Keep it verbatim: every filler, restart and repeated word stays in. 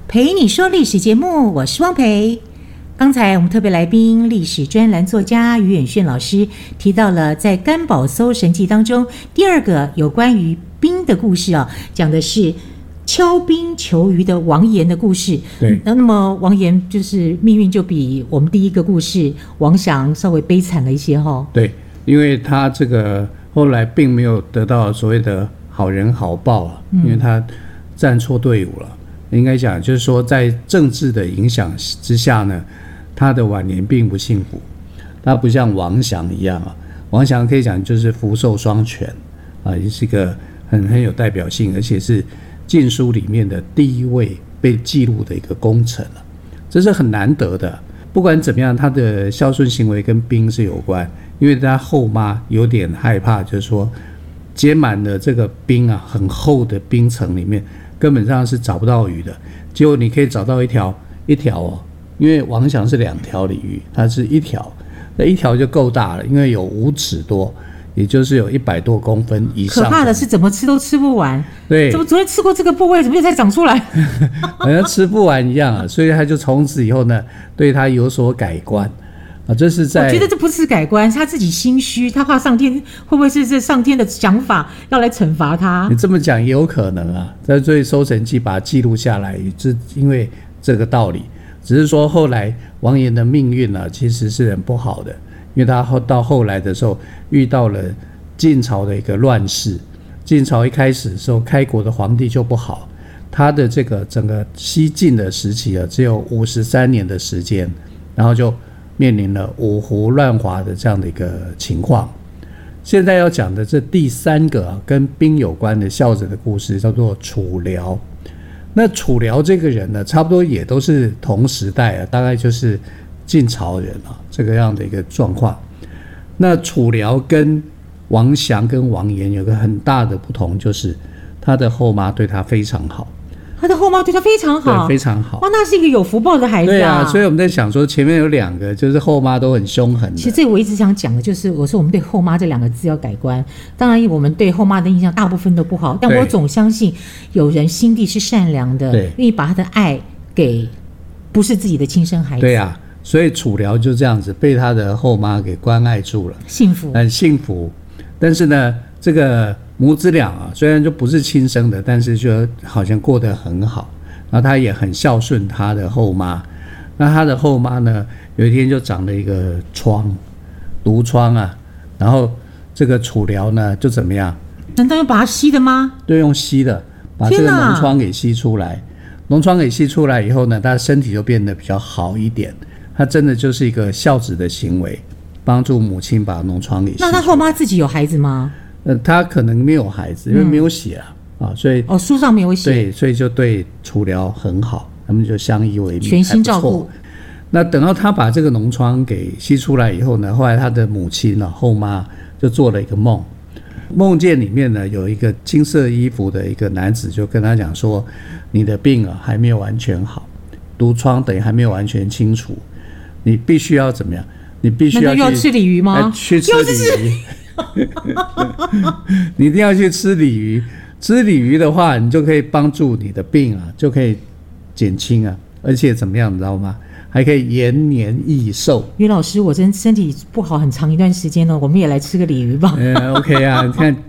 陪你说历史节目，我是汪培。刚才我们特别来宾历史专栏作家于远炫老师提到了在甘宝搜神记当中第二个有关于兵的故事啊，讲的是敲冰求鱼的王延的故事。 对， 那么王延就是命运就比我们第一个故事王祥稍微悲惨了一些哈。 对，因为他这个后来并没有得到所谓的好人好报啊，因为他站错队伍了。应该讲就是说在政治的影响之下呢，他的晚年并不幸福。他不像王祥一样啊，王祥可以讲就是福寿双全啊，也是一个很很有代表性，而且是禁书里面的第一位被记录的一个功臣了，这是很难得的。不管怎么样，他的孝顺行为跟兵是有关，因为他后妈有点害怕，就是说结满了这个冰啊，很厚的冰层里面根本上是找不到鱼的，结果你可以找到一条一条哦，因为王祥是两条鲤鱼，它是一条，那一条就够大了，因为有五尺多，也就是有一百多公分以上。 可怕的是怎么吃都吃不完。 对， 怎么昨天吃过这个部位，怎么又再长出来？ 好像吃不完一样啊，所以他就从此以后呢，对他有所改观。啊，这是在我觉得这不是改观，他自己心虚，他怕上天会不会是这上天的想法要来惩罚他？ 你这么讲也有可能啊，在所以《搜神记》把它记录下来，也是因为这个道理。只是说后来王延的命运呢、啊，其实是很不好的，因为他后到后来的时候遇到了晋朝的一个乱世。晋朝一开始的时候，开国的皇帝就不好，他的这个整个西晋的时期啊，只有五十三年的时间，然后就面临了五胡乱华的这样的一个情况。现在要讲的这第三个、啊、跟兵有关的孝子的故事叫做楚辽。那楚辽这个人呢，差不多也都是同时代啊，大概就是晋朝人啊，这个样的一个状况。那楚辽跟王祥跟王延有个很大的不同，就是他的后妈对他非常好。 他的后妈对他非常好， 对，非常好。 哇，那是一个有福报的孩子啊！ 对啊，所以我们在想说，前面有两个就是后妈都很凶狠的。 其实这我一直想讲的就是，我说我们对后妈这两个字要改观。当然，我们对后妈的印象大部分都不好，但我总相信有人心地是善良的，愿意把他的爱给不是自己的亲生孩子。 对啊，所以楚辽就这样子被他的后妈给关爱住了， 幸福， 很幸福。但是呢，这个母子俩啊，虽然就不是亲生的，但是就好像过得很好。然后他也很孝顺他的后妈。那他的后妈呢，有一天就长了一个疮，毒疮啊。然后这个楚辽呢，就怎么样？ 难道要把它吸的吗？ 对，用吸的，把这个脓疮给吸出来。脓疮给吸出来以后呢，他的身体就变得比较好一点。他真的就是一个孝子的行为，帮助母亲把脓疮给吸出来。 那他后妈自己有孩子吗？ 呃，他可能没有孩子，因为没有写啊，嗯、啊，所以哦，书上没有写， 对，所以就对楚辽很好，他们就相依为命， 全心照顾。 那等到他把这个脓疮给吸出来以后呢，后来他的母亲呢，后妈就做了一个梦，梦见里面呢有一个金色衣服的一个男子，就跟他讲说，你的病啊还没有完全好，毒疮等于还没有完全清除，你必须要怎么样？你必须要去要吃鲤鱼吗？ 呃、去吃鲤鱼。你一定要去吃鲤鱼，吃鲤鱼的话，你就可以帮助你的病啊，就可以减轻啊，而且怎么样，你知道吗？还可以延年益寿。 于老师，我真身体不好很长一段时间了，我们也来吃个鲤鱼吧。 嗯 ，OK 啊，你看